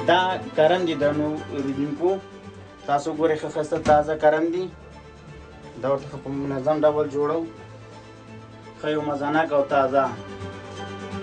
دا کرم دي درنو اوریدونکو، تاسو ګورئ ښه ښایسته تازه کرم دي. دا ورته په منظم ډول جوړو، ښه یو مزهناک او تازه